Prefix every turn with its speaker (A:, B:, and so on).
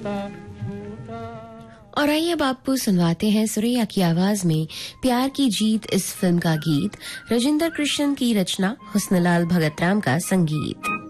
A: और आइए अब आपको सुनवाते हैं सुरैया की आवाज में प्यार की जीत इस फिल्म का गीत, राजेंद्र कृष्ण की रचना, हुस्नलाल भगतराम का संगीत।